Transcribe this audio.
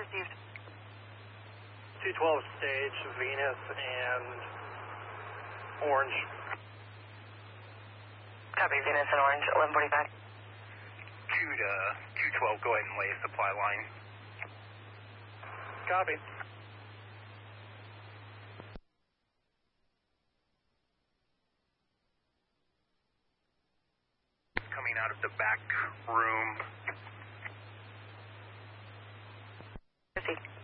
received. 212 stage, Venus and Orange. Copy, Venus and Orange, 1145. 2 to 212, go ahead and lay a supply line. Copy. Coming out of the back room. Received.